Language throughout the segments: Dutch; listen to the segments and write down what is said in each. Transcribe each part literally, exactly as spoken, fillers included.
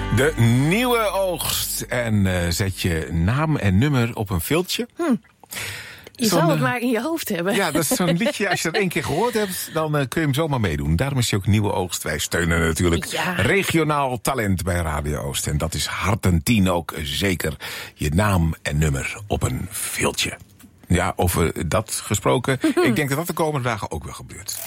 De nieuwe oogst. En uh, zet je naam en nummer op een viltje. Hm. Je zou het maar in je hoofd hebben. Ja, dat is zo'n liedje. Als je dat één keer gehoord hebt, dan uh, kun je hem zomaar meedoen. Daarom is hij ook nieuwe oogst. Wij steunen natuurlijk ja. regionaal talent bij Radio Oost. En dat is hart en tien ook zeker. Je naam en nummer op een viltje. Ja, over dat gesproken. Ik denk dat dat de komende dagen ook wel gebeurt.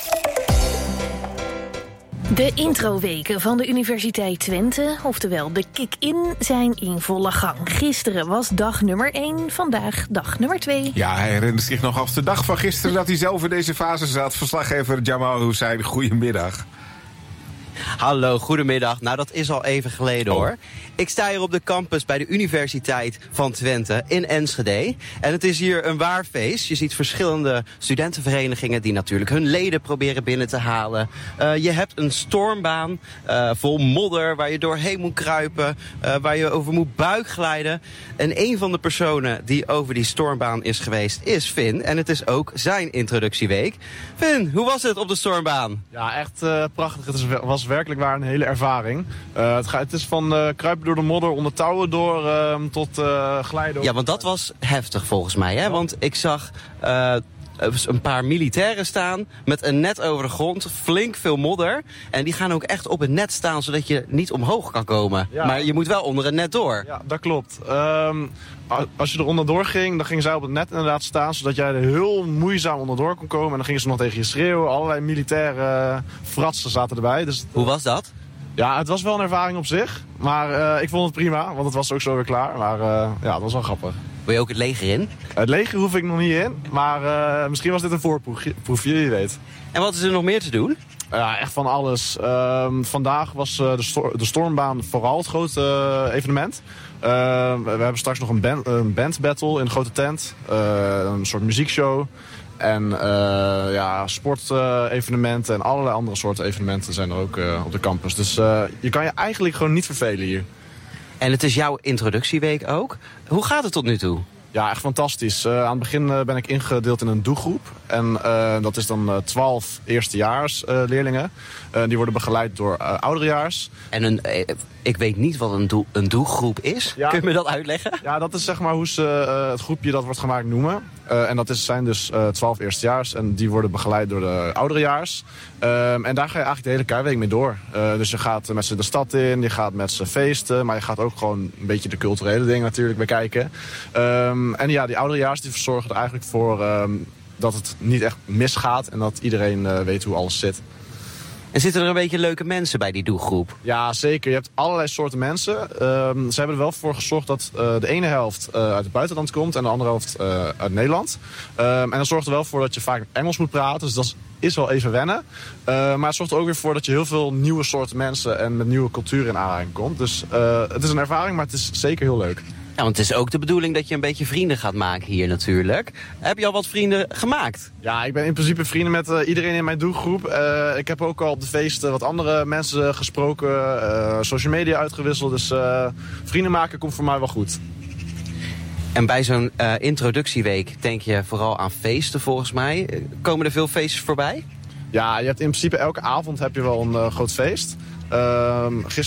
De introweken van de Universiteit Twente, oftewel de kick-in, zijn in volle gang. Gisteren was dag nummer één, vandaag dag nummer twee. Ja, hij herinnert zich nog als de dag van gisteren dat hij zelf in deze fase zat. Verslaggever Jamal Hussein, goedemiddag. Hallo, goedemiddag. Nou, dat is al even geleden hoor. Ik sta hier op de campus bij de Universiteit van Twente in Enschede. En het is hier een waar feest. Je ziet verschillende studentenverenigingen die natuurlijk hun leden proberen binnen te halen. Uh, je hebt een stormbaan uh, vol modder waar je doorheen moet kruipen. Uh, waar je over moet buikglijden. En een van de personen die over die stormbaan is geweest is Finn. En het is ook zijn introductieweek. Finn, hoe was het op de stormbaan? Ja, echt uh, prachtig. Het is, was werkelijk waar een hele ervaring. Uh, het, ga, het is van uh, kruipen door de modder, onder touwen door, uh, tot uh, glijden. Ja, want dat was heftig volgens mij, hè? Want ik zag uh, een paar militairen staan met een net over de grond, flink veel modder. En die gaan ook echt op het net staan, zodat je niet omhoog kan komen. Ja. Maar je moet wel onder het net door. Ja, dat klopt. Um, als je er onderdoor ging, dan gingen zij op het net inderdaad staan, zodat jij er heel moeizaam onderdoor kon komen. En dan gingen ze nog tegen je schreeuwen. Allerlei militaire uh, fratsen zaten erbij. Dus, hoe was dat? Ja, het was wel een ervaring op zich. Maar uh, ik vond het prima, want het was ook zo weer klaar. Maar uh, ja, het was wel grappig. Wil je ook het leger in? Het leger hoef ik nog niet in. Maar uh, misschien was dit een voorproefje, je weet. En wat is er nog meer te doen? Ja, echt van alles. Uh, vandaag was uh, de, sto- de stormbaan vooral het grote uh, evenement. Uh, we hebben straks nog een, band, een bandbattle in een grote tent. Uh, een soort muziekshow. En uh, ja, sportevenementen uh, en allerlei andere soorten evenementen zijn er ook uh, op de campus. Dus uh, je kan je eigenlijk gewoon niet vervelen hier. En het is jouw introductieweek ook. Hoe gaat het tot nu toe? Ja, echt fantastisch. Uh, aan het begin uh, ben ik ingedeeld in een doelgroep. En uh, dat is dan twaalf uh, eerstejaars uh, leerlingen. Uh, die worden begeleid door uh, ouderejaars. En een, uh, ik weet niet wat een, doel, een doelgroep is. Ja. Kun je me dat uitleggen? Ja, dat is zeg maar hoe ze uh, het groepje dat wordt gemaakt noemen. Uh, en dat is, zijn dus twaalf uh, eerstejaars. En die worden begeleid door de ouderejaars. Uh, en daar ga je eigenlijk de hele K-week mee door. Uh, dus je gaat met ze de stad in, je gaat met ze feesten. Maar je gaat ook gewoon een beetje de culturele dingen natuurlijk bekijken. Um, en ja, die ouderejaars die verzorgen er eigenlijk voor um, dat het niet echt misgaat. En dat iedereen uh, weet hoe alles zit. En zitten er een beetje leuke mensen bij die doelgroep? Ja, zeker. Je hebt allerlei soorten mensen. Um, ze hebben er wel voor gezorgd dat uh, de ene helft uh, uit het buitenland komt en de andere helft uh, uit Nederland. Um, en dat zorgt er wel voor dat je vaak Engels moet praten. Dus dat is wel even wennen. Uh, maar het zorgt er ook weer voor dat je heel veel nieuwe soorten mensen en met nieuwe culturen in aanraking komt. Dus uh, het is een ervaring, maar het is zeker heel leuk. Ja, want het is ook de bedoeling dat je een beetje vrienden gaat maken hier natuurlijk. Heb je al wat vrienden gemaakt? Ja, ik ben in principe vrienden met uh, iedereen in mijn doelgroep. Uh, ik heb ook al op de feesten wat andere mensen gesproken, uh, social media uitgewisseld. Dus uh, vrienden maken komt voor mij wel goed. En bij zo'n uh, introductieweek denk je vooral aan feesten volgens mij. Komen er veel feestjes voorbij? Ja, je hebt in principe elke avond heb je wel een uh, groot feest. Uh,